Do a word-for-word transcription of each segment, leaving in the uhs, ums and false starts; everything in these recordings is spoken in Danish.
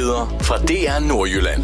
Nyheder fra D R Nordjylland.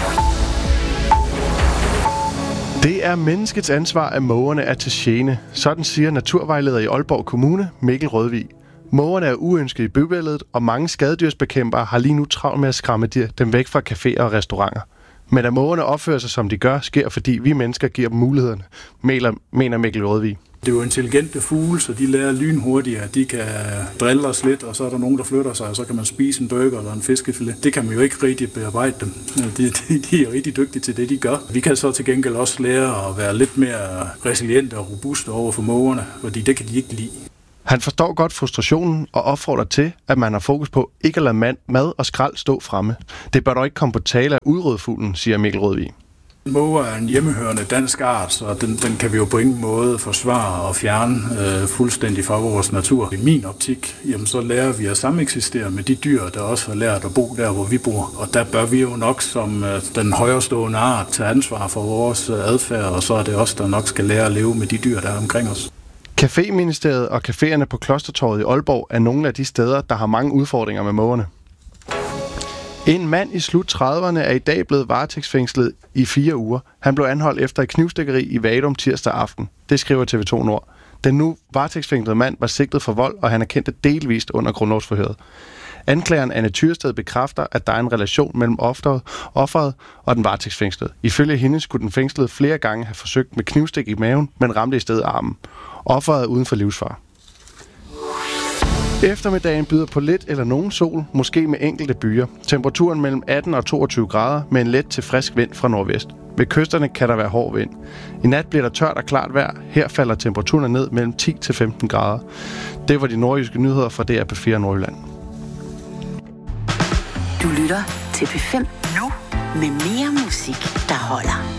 Det er menneskets ansvar, at mågerne er til gene. Sådan siger naturvejleder i Aalborg Kommune, Mikkel Rødvig. Mågerne er uønskede i bybilledet, og mange skadedyrsbekæmpere har lige nu travlt med at skræmme dem væk fra caféer og restauranter. Men at mågerne opfører sig, som de gør, sker, fordi vi mennesker giver dem mulighederne, mener Mikkel Rødvig. Det er jo intelligente fugle, så de lærer lynhurtigt, at de kan drille os lidt, og så er der nogen, der flytter sig, og så kan man spise en burger eller en fiskefilet. Det kan man jo ikke rigtig bearbejde dem. De, de, de er rigtig dygtige til det, de gør. Vi kan så til gengæld også lære at være lidt mere resiliente og robuste over for mågerne, fordi det kan de ikke lide. Han forstår godt frustrationen og opfordrer til, at man har fokus på ikke at lade mad, mad og skrald stå fremme. Det bør dog ikke komme på tale af udrydde fuglen, siger Mikkel Rødvig. Måger er en hjemmehørende dansk art, så den, den kan vi jo på ingen måde forsvare og fjerne øh, fuldstændig fra vores natur. I min optik, jamen, så lærer vi at sameksistere med de dyr, der også har lært at bo der, hvor vi bor. Og der bør vi jo nok som øh, den højerestående art tage ansvar for vores øh, adfærd, og så er det os, der nok skal lære at leve med de dyr, der er omkring os. Caféministeriet og caféerne på Klostertorvet i Aalborg er nogle af de steder, der har mange udfordringer med mågerne. En mand i slut trediverne er i dag blevet varetægtsfængslet i fire uger. Han blev anholdt efter et knivstikkeri i Vadum tirsdag aften. Det skriver T V to Nord. Den nu varetægtsfængslede mand var sigtet for vold, og han erkendte delvist under grundlovsforhøret. Anklageren Anne Tyrsted bekræfter, at der er en relation mellem offeret, offeret og den varetægtsfængslede. Ifølge hende skulle den fængslede flere gange have forsøgt med knivstik i maven, men ramte i stedet armen. Offeret er uden for livsfare. Eftermiddagen byder på lidt eller nogen sol, måske med enkelte byer. Temperaturen mellem atten og toogtyve grader med en let til frisk vind fra nordvest. Ved kysterne kan der være hård vind. I nat bliver der tørt og klart vejr. Her falder temperaturen ned mellem ti til femten grader. Det var de nordjyske nyheder fra D R P fire Nordjylland. Du lytter til P fem nu med mere musik, der holder.